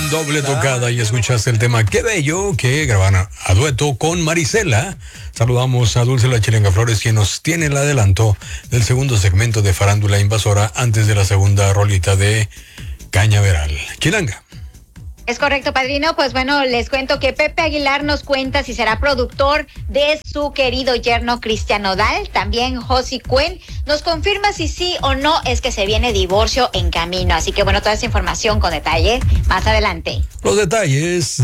Doble tocada y escuchaste el tema Qué Bello que grabaron a dueto con Marisela. Saludamos a Dulce La Chilenga Flores, quien nos tiene el adelanto del segundo segmento de Farándula Invasora antes de la segunda rolita de Cañaveral. Chilanga. Es correcto, padrino. Pues bueno, les cuento que Pepe Aguilar nos cuenta si será productor de su querido yerno Cristian Nodal. También Josie Cuen nos confirma si sí o no es que se viene divorcio en camino. Así que bueno, toda esa información con detalle más adelante. Los detalles